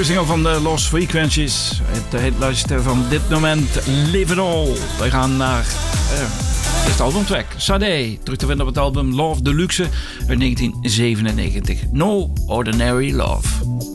nieuwe single van de Lost Frequencies. Het hitlijst van dit moment, Live It All. Wij gaan naar dit albumtrack, Sade. Terug te vinden op het album Love Deluxe uit 1997. No Ordinary Love.